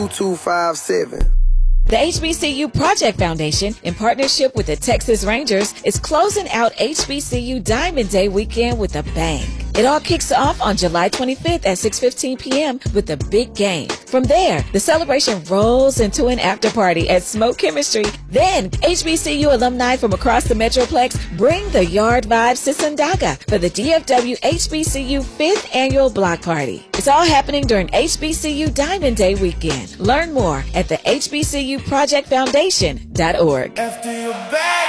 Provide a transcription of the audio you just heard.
2257. The HBCU Project Foundation, in partnership with the Texas Rangers, is closing out HBCU Diamond Day weekend with a bang. It all kicks off on July 25th at 6:15 p.m. with a big game. From there, the celebration rolls into an after party at Smoke Chemistry. Then, HBCU alumni from across the Metroplex bring the Yard Vibes to Sandaga for the DFW HBCU 5th Annual Block Party. It's all happening during HBCU Diamond Day weekend. Learn more at the HBCUProjectFoundation.org. After your back.